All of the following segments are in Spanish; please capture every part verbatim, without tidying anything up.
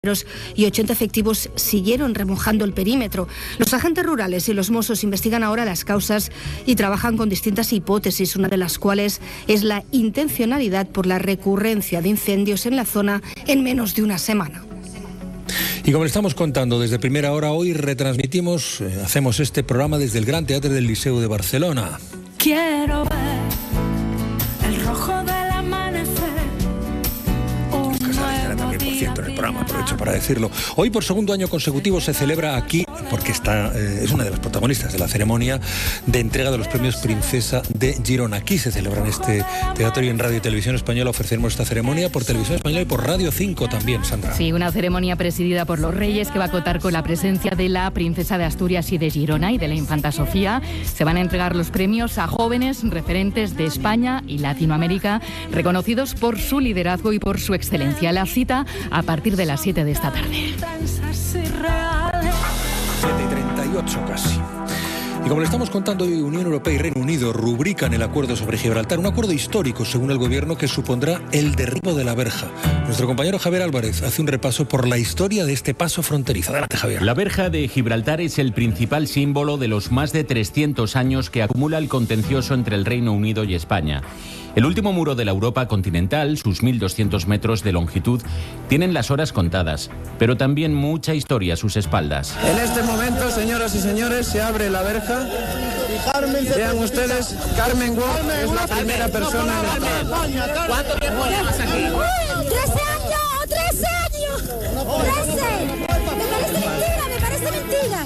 y ochenta efectivos siguieron remojando el perímetro. Los agentes rurales y los Mossos investigan ahora las causas y trabajan con distintas hipótesis, una de las cuales es la intencionalidad por la recurrencia de incendios en la zona en menos de una semana. Y como le estamos contando desde primera hora, hoy retransmitimos, eh, hacemos este programa desde el Gran Teatre del Liceu de Barcelona. Quiero ver el rojo del amanecer. En el programa, aprovecho para decirlo. Hoy por segundo año consecutivo se celebra aquí, porque está, eh, es una de las protagonistas de la ceremonia de entrega de los premios Princesa de Girona. Aquí se celebra en este teatro y en Radio y Televisión Española ofreceremos esta ceremonia por Televisión Española y por Radio cinco también, Sandra. Sí, una ceremonia presidida por los Reyes que va a contar con la presencia de la Princesa de Asturias y de Girona y de la Infanta Sofía. Se van a entregar los premios a jóvenes referentes de España y Latinoamérica, reconocidos por su liderazgo y por su excelencia. La cita a partir de las siete de esta tarde. siete y treinta y ocho casi. Y como le estamos contando, hoy Unión Europea y Reino Unido rubrican el acuerdo sobre Gibraltar, un acuerdo histórico, según el gobierno, que supondrá el derribo de la verja. Nuestro compañero Javier Álvarez hace un repaso por la historia de este paso fronterizo. Adelante, Javier. La verja de Gibraltar es el principal símbolo de los más de trescientos años que acumula el contencioso entre el Reino Unido y España. El último muro de la Europa continental, sus mil doscientos metros de longitud, tienen las horas contadas, pero también mucha historia a sus espaldas. En este momento, señoras y señores, se abre la verja. Vean ustedes, Carmen Walk es la primera persona en el... ¿Cuánto tiempo llevas aquí? ¡trece años! ¡trece años! ¡trece! Me parece mentira, me parece mentira.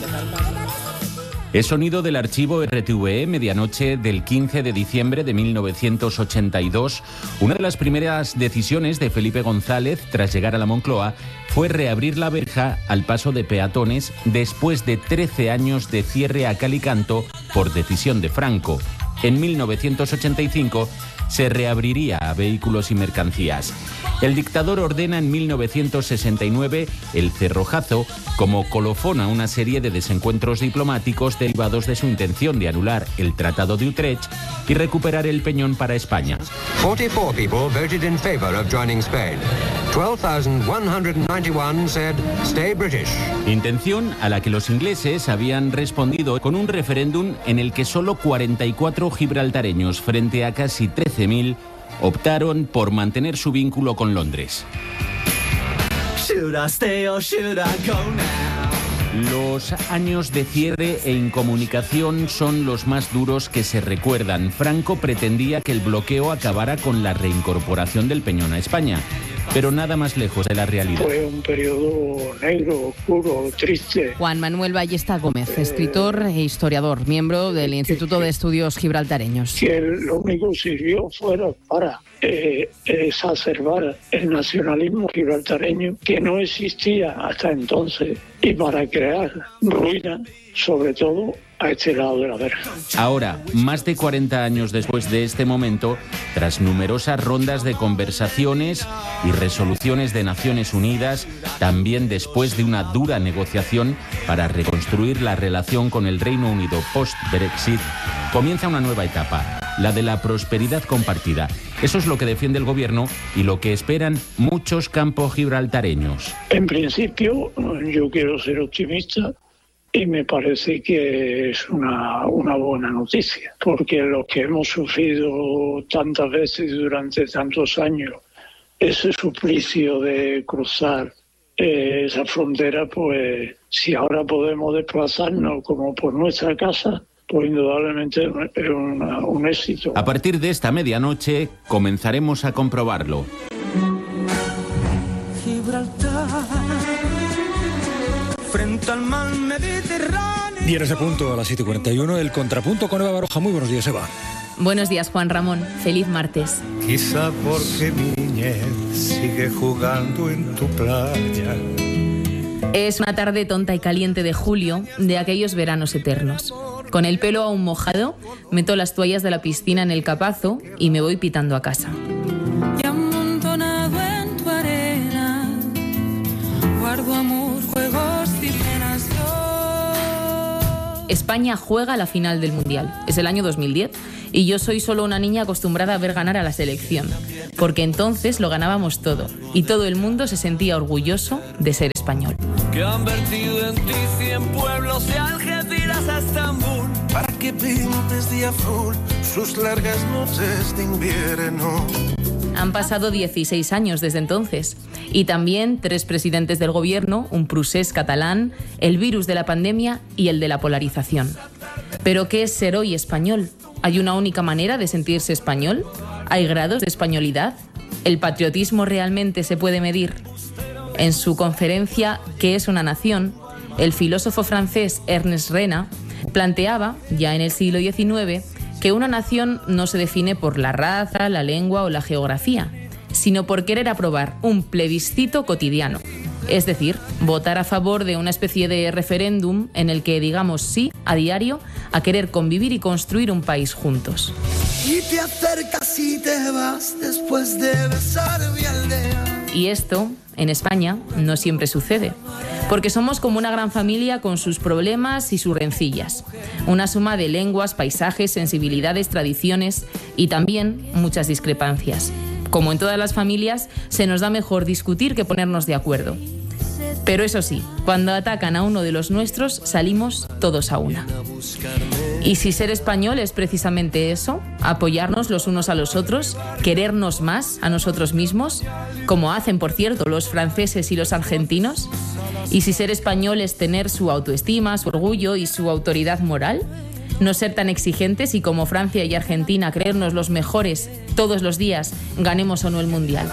Es sonido del archivo R T V E, medianoche del quince de diciembre de mil novecientos ochenta y dos. Una de las primeras decisiones de Felipe González, tras llegar a la Moncloa, fue reabrir la verja al paso de peatones después de trece años de cierre a cal y canto por decisión de Franco. En mil novecientos ochenta y cinco se reabriría a vehículos y mercancías. El dictador ordena en mil novecientos sesenta y nueve el cerrojazo como colofón a una serie de desencuentros diplomáticos derivados de su intención de anular el Tratado de Utrecht y recuperar el Peñón para España. cuarenta y cuatro people voted in favor of joining Spain. twelve thousand one hundred ninety-one said stay British. Intención a la que los ingleses habían respondido con un referéndum en el que solo cuarenta y cuatro gibraltareños frente a casi trece mil optaron por mantener su vínculo con Londres. Los años de cierre e incomunicación son los más duros que se recuerdan. Franco pretendía que el bloqueo acabara con la reincorporación del Peñón a España, pero nada más lejos de la realidad. Fue un periodo negro, oscuro, triste. Juan Manuel Ballesta Gómez, escritor e historiador, miembro del Instituto de Estudios Gibraltareños. Que lo único que sirvió fuera para eh, exacerbar el nacionalismo gibraltareño, que no existía hasta entonces, y para crear ruina, sobre todo a este lado de la verja. Ahora, más de cuarenta años después de este momento, tras numerosas rondas de conversaciones y resoluciones de Naciones Unidas, también después de una dura negociación para reconstruir la relación con el Reino Unido post-Brexit, comienza una nueva etapa, la de la prosperidad compartida. Eso es lo que defiende el gobierno y lo que esperan muchos campo-gibraltareños. En principio, yo quiero ser optimista. Y me parece que es una, una buena noticia, porque lo que hemos sufrido tantas veces durante tantos años, ese suplicio de cruzar eh, esa frontera, pues si ahora podemos desplazarnos como por nuestra casa, pues indudablemente es una, un éxito. A partir de esta medianoche comenzaremos a comprobarlo. Gibraltar, frente al mar Mediterráneo. Y en ese punto, a las siete y cuarenta y uno, el contrapunto con Eva Baroja. Muy buenos días, Eva. Buenos días, Juan Ramón. Feliz martes. Quizá porque mi niñez sigue jugando en tu playa. Es una tarde tonta y caliente de julio, de aquellos veranos eternos. Con el pelo aún mojado, meto las toallas de la piscina en el capazo y me voy pitando a casa. Y amontonado en tu arena, guardo amor, juegos y penas yo. España juega la final del Mundial. Es el año dos mil diez y yo soy solo una niña acostumbrada a ver ganar a la selección, porque entonces lo ganábamos todo y todo el mundo se sentía orgulloso de ser español. Que han vertido en ti cien pueblos de Algeciras a Estambul para que pintes de azul sus largas noches de invierno. Han pasado dieciséis años desde entonces y también tres presidentes del gobierno, un prusés catalán, el virus de la pandemia y el de la polarización. ¿Pero qué es ser hoy español? ¿Hay una única manera de sentirse español? ¿Hay grados de españolidad? ¿El patriotismo realmente se puede medir? En su conferencia ¿Qué es una nación?, el filósofo francés Ernest Renan planteaba, ya en el siglo diecinueve, que una nación no se define por la raza, la lengua o la geografía, sino por querer aprobar un plebiscito cotidiano. Es decir, votar a favor de una especie de referéndum en el que digamos sí a diario a querer convivir y construir un país juntos. y te acercas y te vas después de besar mi aldea. Y esto, en España, no siempre sucede, porque somos como una gran familia con sus problemas y sus rencillas. Una suma de lenguas, paisajes, sensibilidades, tradiciones y también muchas discrepancias. Como en todas las familias, se nos da mejor discutir que ponernos de acuerdo. Pero eso sí, cuando atacan a uno de los nuestros, salimos todos a una. Y si ser español es precisamente eso, apoyarnos los unos a los otros, querernos más a nosotros mismos, como hacen, por cierto, los franceses y los argentinos, y si ser español es tener su autoestima, su orgullo y su autoridad moral, no ser tan exigentes y como Francia y Argentina creernos los mejores todos los días, ganemos o no el Mundial.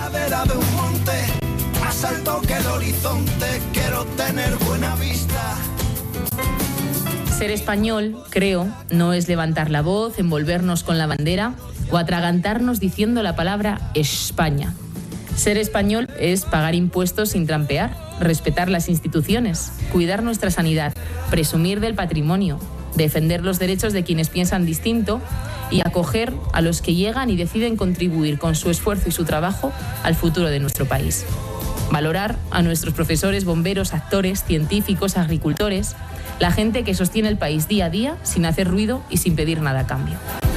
Más alto que el horizonte, quiero tener buena vista. Ser español, creo, no es levantar la voz, envolvernos con la bandera o atragantarnos diciendo la palabra España. Ser español es pagar impuestos sin trampear, respetar las instituciones, cuidar nuestra sanidad, presumir del patrimonio, defender los derechos de quienes piensan distinto y acoger a los que llegan y deciden contribuir con su esfuerzo y su trabajo al futuro de nuestro país. Valorar a nuestros profesores, bomberos, actores, científicos, agricultores, la gente que sostiene el país día a día sin hacer ruido y sin pedir nada a cambio.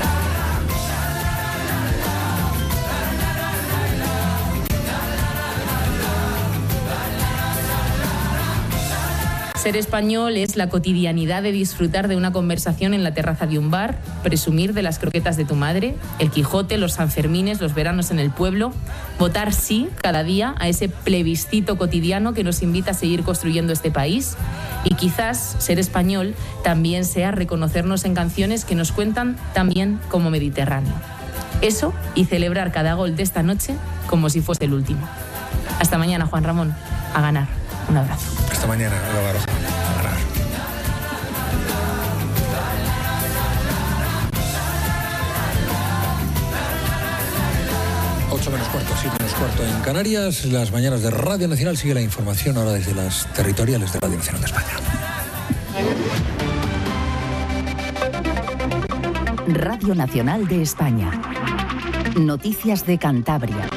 Ser español es la cotidianidad de disfrutar de una conversación en la terraza de un bar, presumir de las croquetas de tu madre, el Quijote, los Sanfermines, los veranos en el pueblo, votar sí cada día a ese plebiscito cotidiano que nos invita a seguir construyendo este país y quizás ser español también sea reconocernos en canciones que nos cuentan también como Mediterráneo. Eso y celebrar cada gol de esta noche como si fuese el último. Hasta mañana, Juan Ramón. A ganar. Un abrazo. Hasta mañana, Eva Baroja. A ganar. Ocho menos cuarto, siete menos cuarto en Canarias. Las mañanas de Radio Nacional. Sigue la información ahora desde las territoriales de Radio Nacional de España. Radio Nacional de España. Noticias de Cantabria.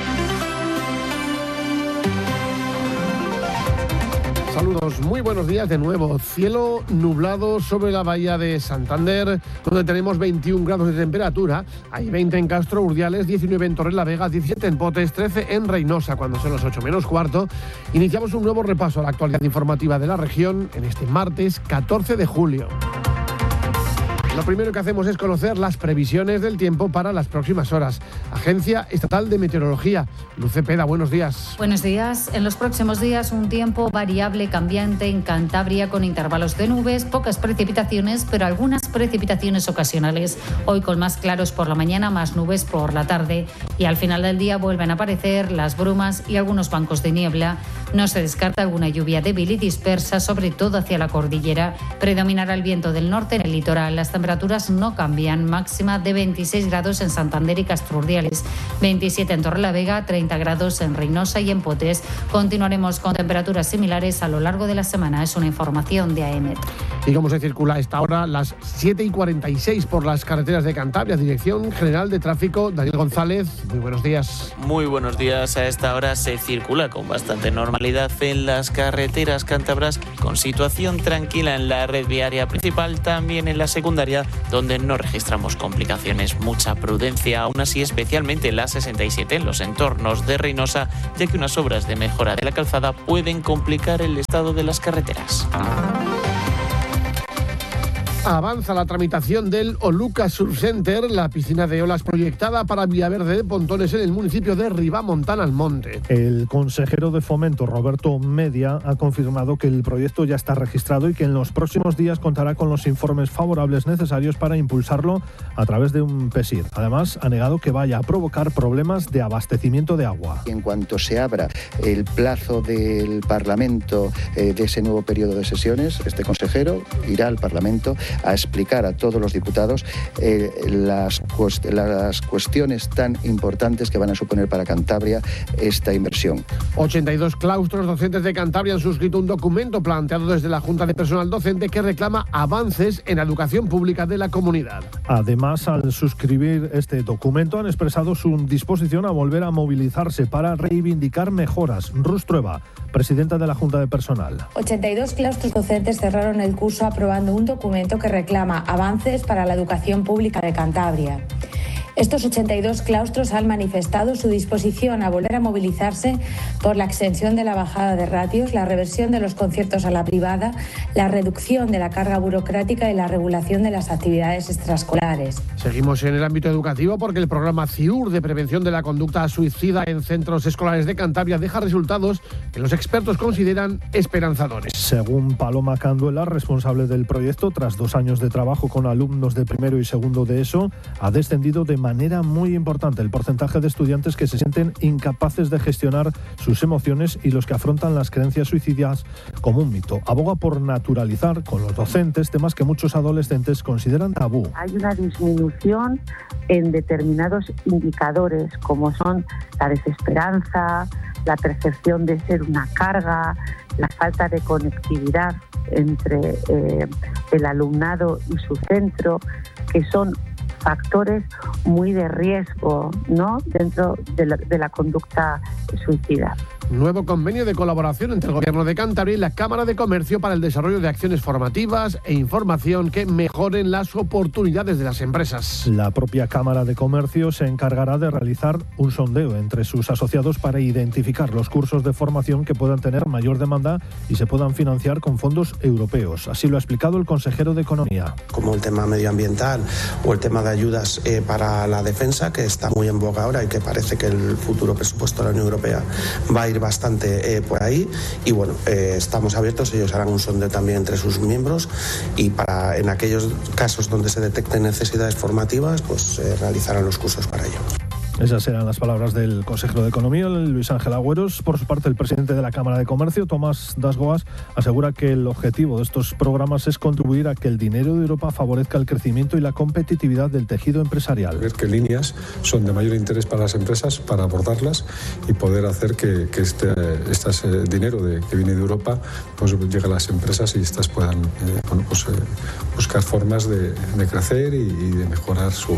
Saludos, muy buenos días de nuevo. Cielo nublado sobre la bahía de Santander, donde tenemos veintiún grados de temperatura. Hay veinte en Castro, Urdiales, diecinueve en Torrelavega, diecisiete en Potes, trece en Reynosa, cuando son las ocho menos cuarto. Iniciamos un nuevo repaso a la actualidad informativa de la región en este martes catorce de julio. Lo primero que hacemos es conocer las previsiones del tiempo para las próximas horas. Agencia Estatal de Meteorología. Luz Cepeda, buenos días. Buenos días. En los próximos días un tiempo variable, cambiante en Cantabria con intervalos de nubes, pocas precipitaciones, pero algunas precipitaciones ocasionales. Hoy con más claros por la mañana, más nubes por la tarde y al final del día vuelven a aparecer las brumas y algunos bancos de niebla. No se descarta alguna lluvia débil y dispersa, sobre todo hacia la cordillera. Predominará el viento del norte en el litoral. Las temperaturas no cambian, máxima de veintiséis grados en Santander y Castro Urdiales, veintisiete en Torrelavega, treinta grados en Reynosa y en Potes. Continuaremos con temperaturas similares a lo largo de la semana. Es una información de AEMET. ¿Y cómo se circula a esta hora? Las siete y cuarenta y seis por las carreteras de Cantabria. Dirección General de Tráfico, Daniel González. Muy buenos días. Muy buenos días. A esta hora se circula con bastante normalidad en las carreteras cántabras, con situación tranquila en la red viaria principal, también en la secundaria, donde no registramos complicaciones. Mucha prudencia, aún así, especialmente en la sesenta y siete, en los entornos de Reynosa, ya que unas obras de mejora de la calzada pueden complicar el estado de las carreteras. Avanza la tramitación del Oluca Surf Center, la piscina de olas proyectada para Villaverde de Pontones en el municipio de Ribamontana al Monte. El consejero de Fomento, Roberto Media, ha confirmado que el proyecto ya está registrado y que en los próximos días contará con los informes favorables necesarios para impulsarlo a través de un P E S I R. Además, ha negado que vaya a provocar problemas de abastecimiento de agua. En cuanto se abra el plazo del Parlamento eh, de ese nuevo periodo de sesiones, este consejero irá al Parlamento a explicar a todos los diputados eh, las, cuest- las cuestiones tan importantes que van a suponer para Cantabria esta inversión. ochenta y dos claustros docentes de Cantabria han suscrito un documento planteado desde la Junta de Personal Docente que reclama avances en la educación pública de la comunidad. Además, al suscribir este documento han expresado su disposición a volver a movilizarse para reivindicar mejoras. Rus Trueba, presidenta de la Junta de Personal. ochenta y dos claustros docentes cerraron el curso aprobando un documento que reclama avances para la educación pública de Cantabria. Estos ochenta y dos claustros han manifestado su disposición a volver a movilizarse por la extensión de la bajada de ratios, la reversión de los conciertos a la privada, la reducción de la carga burocrática y la regulación de las actividades extraescolares. Seguimos en el ámbito educativo porque el programa CIUR de prevención de la conducta suicida en centros escolares de Cantabria deja resultados que los expertos consideran esperanzadores. Según Paloma Canduela, responsable del proyecto, tras dos años de trabajo con alumnos de primero y segundo de ESO, ha descendido de manera muy importante el porcentaje de estudiantes que se sienten incapaces de gestionar sus emociones y los que afrontan las creencias suicidas como un mito. Aboga por naturalizar con los docentes temas que muchos adolescentes consideran tabú. Hay una disminución en determinados indicadores como son la desesperanza, la percepción de ser una carga, la falta de conectividad entre eh, el alumnado y su centro, que son factores muy de riesgo, ¿no?, dentro de la, de la conducta suicida. Nuevo convenio de colaboración entre el Gobierno de Cantabria y la Cámara de Comercio para el desarrollo de acciones formativas e información que mejoren las oportunidades de las empresas. La propia Cámara de Comercio se encargará de realizar un sondeo entre sus asociados para identificar los cursos de formación que puedan tener mayor demanda y se puedan financiar con fondos europeos. Así lo ha explicado el consejero de Economía. Como el tema medioambiental o el tema de ayudas eh, para la defensa, que está muy en boga ahora y que parece que el futuro presupuesto de la Unión Europea va a ir bastante eh, por ahí, y bueno, eh, estamos abiertos, ellos harán un sondeo también entre sus miembros y para en aquellos casos donde se detecten necesidades formativas, pues eh, realizarán los cursos para ello. Esas eran las palabras del consejero de Economía, Luis Ángel Agüeros. Por su parte, el presidente de la Cámara de Comercio, Tomás Dasgoas, asegura que el objetivo de estos programas es contribuir a que el dinero de Europa favorezca el crecimiento y la competitividad del tejido empresarial. Ver qué líneas son de mayor interés para las empresas, para abordarlas y poder hacer que, que este, este dinero de, que viene de Europa pues llegue a las empresas y estas puedan eh, bueno, pues, eh, buscar formas de, de crecer y, y de mejorar su,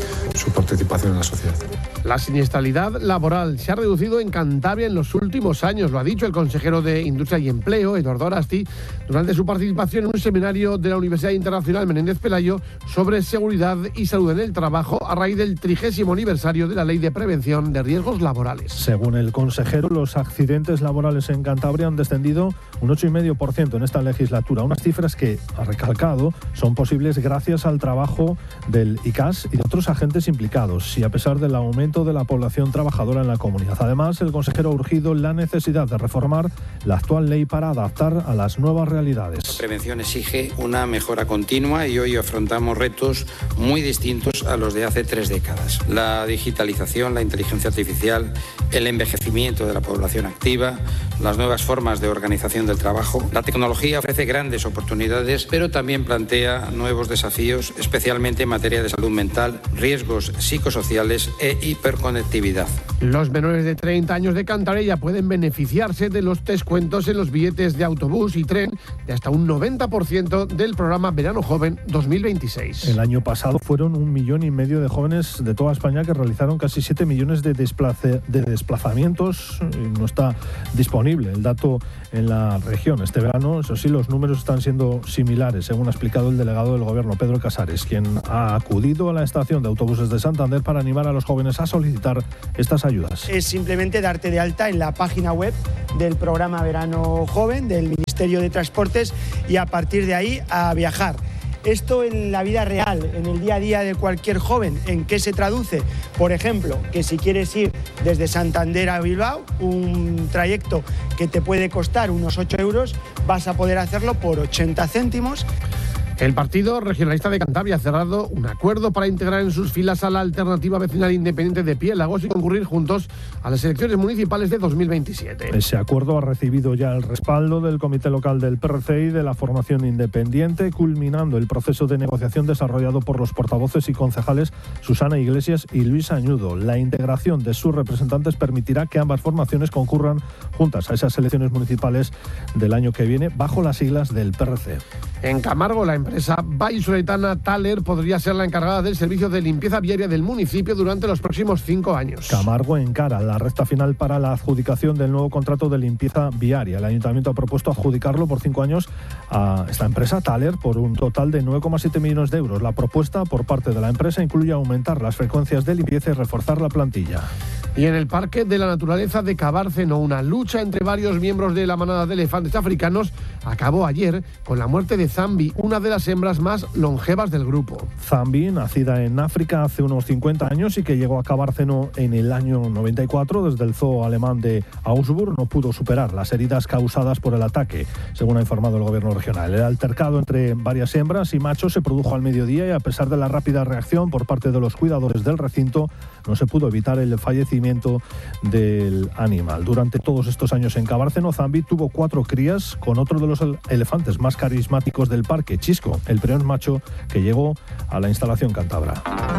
su participación en la sociedad. La siniestralidad laboral se ha reducido en Cantabria en los últimos años, lo ha dicho el consejero de Industria y Empleo, Eduardo Arasti, durante su participación en un seminario de la Universidad Internacional Menéndez Pelayo sobre seguridad y salud en el trabajo a raíz del trigésimo aniversario de la Ley de Prevención de Riesgos Laborales. Según el consejero, los accidentes laborales en Cantabria han descendido un ocho coma cinco por ciento en esta legislatura, unas cifras que, ha recalcado, son posibles gracias al trabajo del I C A S y de otros agentes implicados, y a pesar del aumento de la población trabajadora en la comunidad. Además, el consejero ha urgido la necesidad de reformar la actual ley para adaptar a las nuevas realidades. La prevención exige una mejora continua y hoy afrontamos retos muy distintos a los de hace tres décadas. La digitalización, la inteligencia artificial, el envejecimiento de la población activa, las nuevas formas de organización del trabajo. La tecnología ofrece grandes oportunidades, pero también plantea nuevos desafíos, especialmente en materia de salud mental, riesgos riesgos psicosociales e hiperconectividad. Los menores de treinta años de Cantabria ya pueden beneficiarse de los descuentos en los billetes de autobús y tren de hasta un noventa por ciento del programa Verano Joven dos mil veintiséis. El año pasado fueron un millón y medio de jóvenes de toda España que realizaron casi siete millones de, desplace, de desplazamientos. Y no está disponible el dato en la región. Este verano, eso sí, los números están siendo similares, según ha explicado el delegado del Gobierno, Pedro Casares, quien ha acudido a la estación de autobuses de Santander para animar a los jóvenes a solicitar estas ayudas. Es simplemente darte de alta en la página web del programa Verano Joven del Ministerio de Transportes y a partir de ahí a viajar. Esto en la vida real, en el día a día de cualquier joven, ¿en qué se traduce? Por ejemplo, que si quieres ir desde Santander a Bilbao, un trayecto que te puede costar unos ocho euros, vas a poder hacerlo por ochenta céntimos. El Partido Regionalista de Cantabria ha cerrado un acuerdo para integrar en sus filas a la Alternativa Vecinal Independiente de Piélagos y concurrir juntos a las elecciones municipales de dos mil veintisiete. Ese acuerdo ha recibido ya el respaldo del Comité Local del P R C y de la formación independiente, culminando el proceso de negociación desarrollado por los portavoces y concejales Susana Iglesias y Luis Añudo. La integración de sus representantes permitirá que ambas formaciones concurran juntas a esas elecciones municipales del año que viene bajo las siglas del P R C. En Camargo, la empresa vallisoletana Thaler podría ser la encargada del servicio de limpieza viaria del municipio durante los próximos cinco años. Camargo encara la recta final para la adjudicación del nuevo contrato de limpieza viaria. El ayuntamiento ha propuesto adjudicarlo por cinco años a esta empresa Thaler por un total de nueve coma siete millones de euros. La propuesta por parte de la empresa incluye aumentar las frecuencias de limpieza y reforzar la plantilla. Y en el Parque de la Naturaleza de Cabárceno, una lucha entre varios miembros de la manada de elefantes africanos acabó ayer con la muerte de Zambi, una de las hembras más longevas del grupo. Zambi, nacida en África hace unos cincuenta años y que llegó a Cabárceno en el año noventa y cuatro desde el zoo alemán de Augsburg, no pudo superar las heridas causadas por el ataque, según ha informado el gobierno regional. El altercado entre varias hembras y machos se produjo al mediodía y a pesar de la rápida reacción por parte de los cuidadores del recinto, no se pudo evitar el fallecimiento del animal. Durante todos estos años en Cabárceno, Zambi tuvo cuatro crías con otro de los elefantes más carismáticos del parque, Chisco, el primer macho que llegó a la instalación cántabra.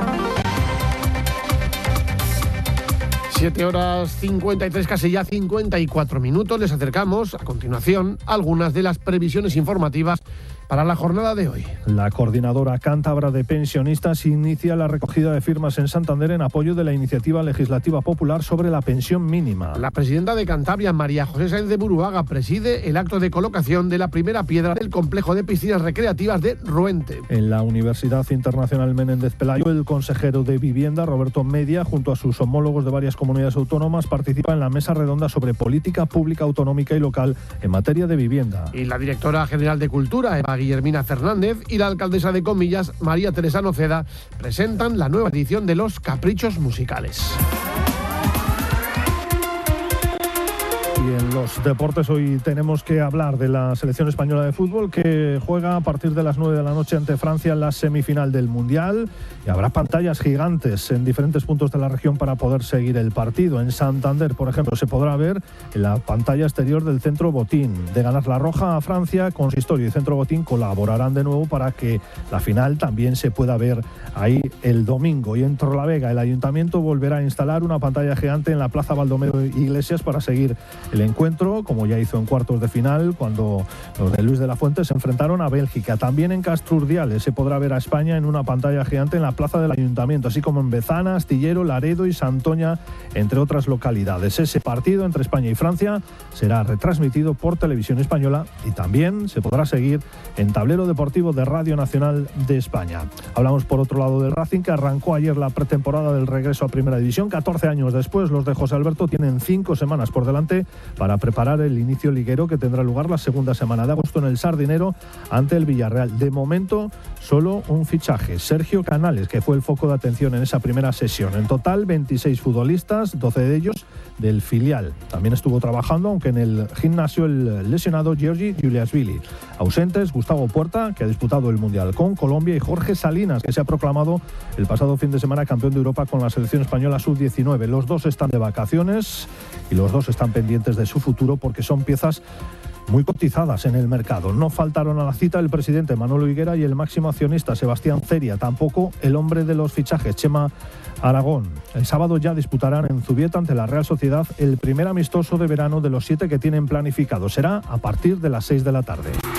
siete horas cincuenta y tres, casi ya cincuenta y cuatro minutos. Les acercamos a continuación algunas de las previsiones informativas para la jornada de hoy. La Coordinadora Cántabra de Pensionistas inicia la recogida de firmas en Santander en apoyo de la iniciativa legislativa popular sobre la pensión mínima. La presidenta de Cantabria, María José Sáenz de Buruaga, preside el acto de colocación de la primera piedra del complejo de piscinas recreativas de Ruente. En la Universidad Internacional Menéndez Pelayo, el consejero de Vivienda, Roberto Media, junto a sus homólogos de varias comunidades autónomas, participa en la mesa redonda sobre política pública autonómica y local en materia de vivienda. Y la directora general de Cultura, Eva Guillermina Fernández, y la alcaldesa de Comillas, María Teresa Noceda, presentan la nueva edición de Los Caprichos Musicales. Y en los deportes hoy tenemos que hablar de la selección española de fútbol que juega a partir de las nueve de la noche ante Francia en la semifinal del Mundial y habrá pantallas gigantes en diferentes puntos de la región para poder seguir el partido. En Santander, por ejemplo, se podrá ver en la pantalla exterior del Centro Botín. De ganar la roja a Francia, Consistorio y Centro Botín colaborarán de nuevo para que la final también se pueda ver ahí el domingo. Y en Torrelavega, el Ayuntamiento volverá a instalar una pantalla gigante en la Plaza Baldomero Iglesias para seguir el encuentro, como ya hizo en cuartos de final cuando los de Luis de la Fuente se enfrentaron a Bélgica. También en Castrurdiales se podrá ver a España en una pantalla gigante en la plaza del Ayuntamiento, así como en Bezana, Astillero, Laredo y Santoña, entre otras localidades. Ese partido entre España y Francia será retransmitido por Televisión Española y también se podrá seguir en Tablero Deportivo de Radio Nacional de España. Hablamos por otro lado del Racing, que arrancó ayer la pretemporada del regreso a Primera División. catorce años después, los de José Alberto tienen cinco semanas por delante para preparar el inicio liguero que tendrá lugar la segunda semana de agosto en el Sardinero ante el Villarreal. De momento, solo un fichaje, Sergio Canales, que fue el foco de atención en esa primera sesión. En total, veintiséis futbolistas, doce de ellos del filial. También estuvo trabajando, aunque en el gimnasio, el lesionado Giorgi Giuliashvili. Ausentes, Gustavo Puerta, que ha disputado el Mundial con Colombia, y Jorge Salinas, que se ha proclamado el pasado fin de semana campeón de Europa con la selección española sub diecinueve. Los dos están de vacaciones y los dos están pendientes de su futuro porque son piezas muy cotizadas en el mercado. No faltaron a la cita el presidente Manolo Higuera y el máximo accionista Sebastián Ceria, tampoco el hombre de los fichajes, Chema Aragón. El sábado ya disputarán en Zubieta ante la Real Sociedad el primer amistoso de verano de los siete que tienen planificado. Será a partir de las seis de la tarde.